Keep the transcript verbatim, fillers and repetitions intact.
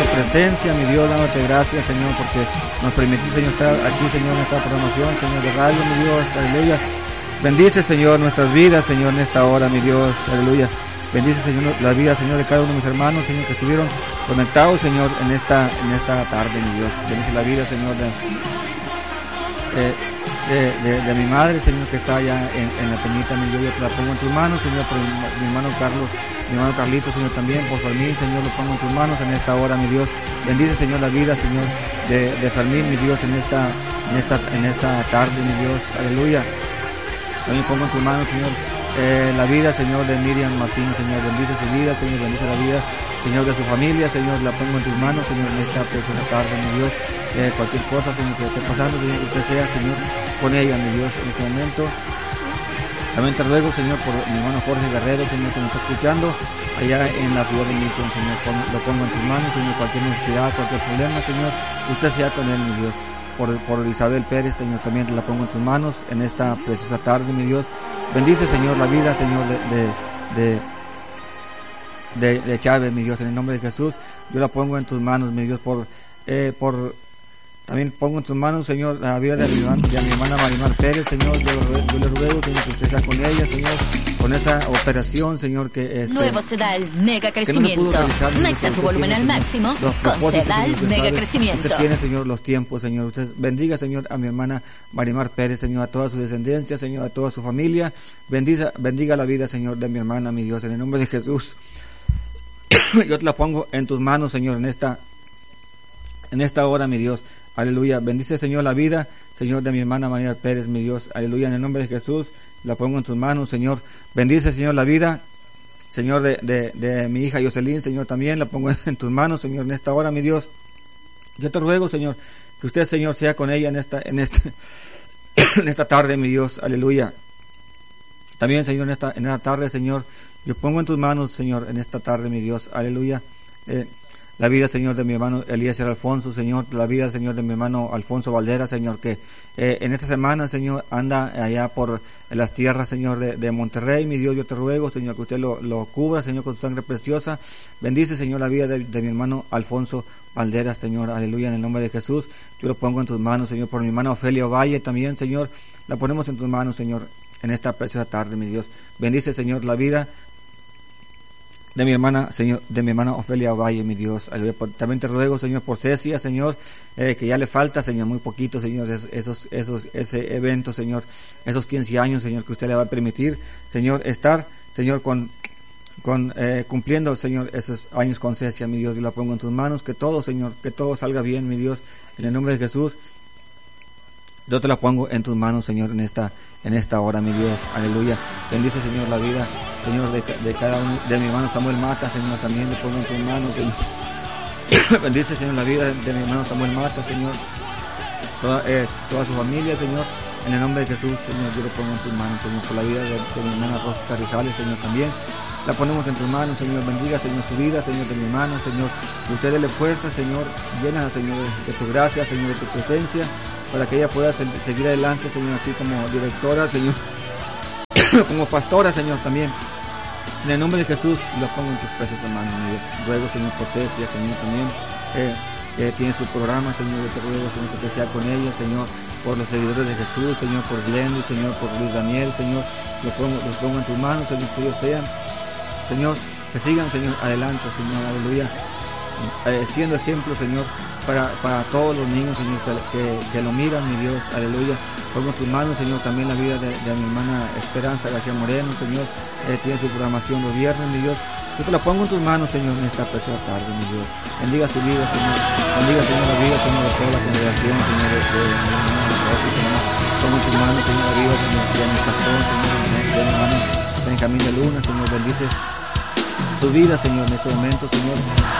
presencia, mi Dios, dándote gracias, Señor, porque nos permitís, Señor, estar aquí, Señor, en esta programación, Señor, de radio, mi Dios, aleluya. Bendice, Señor, nuestras vidas, Señor, en esta hora, mi Dios, aleluya. Bendice, Señor, la vida, Señor, de cada uno de mis hermanos, Señor, que estuvieron conectados, Señor, en esta en esta tarde, mi Dios. Bendice la vida, Señor, de, de, de, de, de mi madre, Señor, que está allá en, en la peñita, mi Dios. Yo te la pongo en tus manos, Señor, por mi, mi hermano Carlos, mi hermano Carlito, Señor, también, por Fermín, Señor, lo pongo en tus manos en esta hora, mi Dios. Bendice, Señor, la vida, Señor, de, de Fermín, mi Dios, en esta, en esta, en esta tarde, mi Dios, aleluya. También pongo en tus manos, Señor, eh, la vida, Señor, de Miriam Martínez, Señor, bendice su vida, Señor, bendice la vida, Señor, de su familia, Señor, la pongo en tus manos, Señor, en esta preciosa tarde, mi Dios, eh, cualquier cosa, Señor, que esté pasando, Señor, que usted sea, Señor, con ella, mi Dios, en este momento. También te ruego, Señor, por mi hermano Jorge Guerrero, Señor, que me está escuchando, allá en la ciudad de Misión, Señor, lo pongo en tus manos, Señor, cualquier necesidad, cualquier problema, Señor, usted sea con él, mi Dios. Por, por Isabel Pérez, Señor, también te la pongo en tus manos en esta preciosa tarde, mi Dios. Bendice, Señor, la vida, Señor, de, de, de, de, de Chávez, mi Dios, en el nombre de Jesús. Yo la pongo en tus manos, mi Dios, por, eh, por también pongo en tus manos, Señor, la vida de mi, de mi hermana Marimar Pérez, Señor. Yo, yo le ruego, Señor, que usted sea con ella, Señor, con esa operación, Señor, que este, Nuevo Sedal Mega Crecimiento. No Maxa tu volumen al máximo con Sedal Mega Crecimiento. Usted tiene, Señor, los tiempos, Señor. Usted bendiga, Señor, a mi hermana Marimar Pérez, Señor, a toda su descendencia, Señor, a toda su familia. Bendiga, bendiga la vida, Señor, de mi hermana, mi Dios, en el nombre de Jesús. Yo te la pongo en tus manos, Señor, en esta, en esta hora, mi Dios. Aleluya. Bendice, Señor, la vida, Señor, de mi hermana María Pérez, mi Dios. Aleluya. En el nombre de Jesús, la pongo en tus manos, Señor. Bendice, Señor, la vida, Señor, de, de, de mi hija Jocelyn, Señor, también la pongo en tus manos, Señor, en esta hora, mi Dios. Yo te ruego, Señor, que usted, Señor, sea con ella en esta, en este, en esta tarde, mi Dios. Aleluya. También, Señor, en esta, en esta tarde, Señor, yo pongo en tus manos, Señor, en esta tarde, mi Dios. Aleluya. Eh, La vida, Señor, de mi hermano Eliezer Alfonso, Señor. La vida, Señor, de mi hermano Alfonso Valdera, Señor, que eh, en esta semana, Señor, anda allá por las tierras, Señor, de, de Monterrey. Mi Dios, yo te ruego, Señor, que usted lo, lo cubra, Señor, con su sangre preciosa. Bendice, Señor, la vida de, de mi hermano Alfonso Valdera, Señor. Aleluya, en el nombre de Jesús. Yo lo pongo en tus manos, Señor. Por mi hermana Ofelia Valle también, Señor. La ponemos en tus manos, Señor, en esta preciosa tarde, mi Dios. Bendice, Señor, la vida de mi hermana, Señor, de mi hermana Ofelia Valle, mi Dios. También te ruego, Señor, por Cecia, Señor, eh, que ya le falta, Señor, muy poquito, Señor, esos, esos, ese evento, Señor, esos quince años, Señor, que usted le va a permitir, Señor, estar, Señor, con, con, eh, cumpliendo, Señor, esos años con Cecia, mi Dios. Yo la pongo en tus manos, que todo, Señor, que todo salga bien, mi Dios, en el nombre de Jesús. Yo te la pongo en tus manos, Señor, en esta, en esta hora, mi Dios. Aleluya. Bendice, Señor, la vida, Señor, de, de cada uno, de mi hermano Samuel Mata, Señor, también le pongo en tus manos, Señor. Bendice, Señor, la vida de mi hermano Samuel Mata, Señor. Toda, eh, toda su familia, Señor. En el nombre de Jesús, Señor, yo le pongo en tus manos, Señor, por la vida de, de mi hermana Rosa Carrizales, Señor, también. La ponemos en tus manos, Señor. Bendiga, Señor, su vida, Señor, de mi hermano, Señor. Usted dele fuerza, Señor. Llena, Señor, de tu gracia, Señor, de tu presencia, para que ella pueda seguir adelante, Señor, aquí como directora, Señor, como pastora, Señor, también. En el nombre de Jesús, lo pongo en tus precios hermanos, mi Dios. Ruego, Señor, por Cecia, Señor, también, eh, que tiene su programa, Señor, yo te ruego, Señor, que sea con ella, Señor, por los seguidores de Jesús, Señor, por Glendy, Señor, por Luis Daniel, Señor, los pongo, los pongo en tus manos, Señor, que ellos sean, Señor, que sigan, Señor, adelante, Señor, aleluya, eh, siendo ejemplo, Señor, para, para todos los niños, Señor, que, que, que lo miran, mi Dios, aleluya. Pongo en tus manos, Señor, también la vida de, de mi hermana Esperanza García Moreno, Señor, eh, tiene su programación los viernes, mi Dios. Yo te la pongo en tus manos, Señor, en esta preciosa tarde, mi Dios. Bendiga su vida, Señor. Bendiga, Señor, la vida, Señor, de toda la congregación, Señor, de, de, de mi hermana Rosa, Señor. Pongo en tus manos, Señor, la vida, Señor, de mi pastor, Señor, de mi hermano Benjamín de Luna, Señor, bendice su vida, Señor, en este momento, Señor.